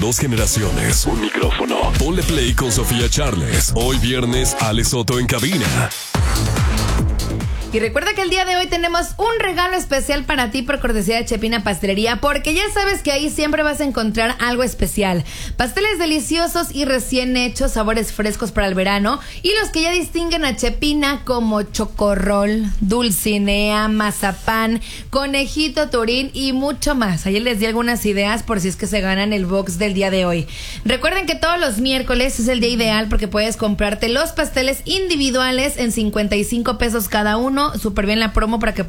2 generaciones, un micrófono. Ponle play con Sofía Charles. Hoy viernes, Ale Soto en cabina. Y recuerda que el día de hoy tenemos un regalo especial para ti por cortesía de Chepina Pastelería, porque ya sabes que ahí siempre vas a encontrar algo especial. Pasteles deliciosos y recién hechos, sabores frescos para el verano, y los que ya distinguen a Chepina como chocorrol, dulcinea, mazapán, conejito turín y mucho más. Ayer les di algunas ideas por si es que se ganan el box del día de hoy. Recuerden que todos los miércoles es el día ideal porque puedes comprarte los pasteles individuales en 55 pesos cada uno. Súper bien la promo para que